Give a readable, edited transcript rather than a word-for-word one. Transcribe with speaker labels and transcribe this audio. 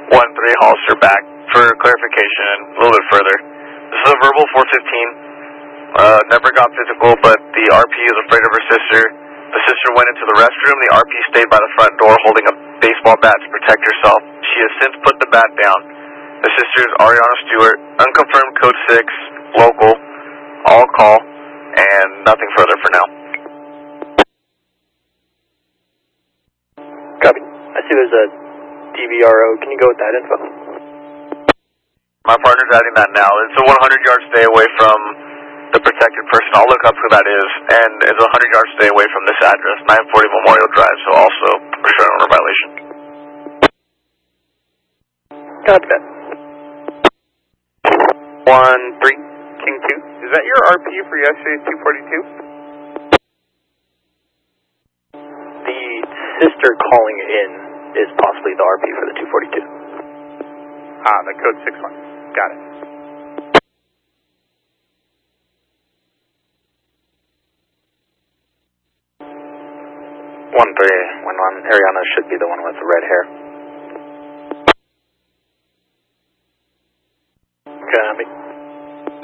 Speaker 1: 1-3 Hollister back for clarification and a little bit further. This is a verbal 415. Never got physical, but the RP is afraid of her sister. The sister went into the restroom. The RP stayed by the front door holding a baseball bat to protect herself. She has since put the bat down. The sister is Ariana Stewart, unconfirmed code 6, local, all call, and nothing further for now.
Speaker 2: Copy. I see there's a DVRO. Can you go with that info?
Speaker 1: My partner's adding that now. It's a 100-yard stay away from the protected person. I'll look up who that is, and it's a 100-yard stay away from this address, 940 Memorial Drive, so also restraining order violation.
Speaker 2: Copy that.
Speaker 3: 1-3 King 2. Is that your RP for yesterday's 242?
Speaker 2: The sister calling in is possibly the RP for the 242.
Speaker 3: The code 61. Got it.
Speaker 2: Ariana should be the one with the red hair. Copy.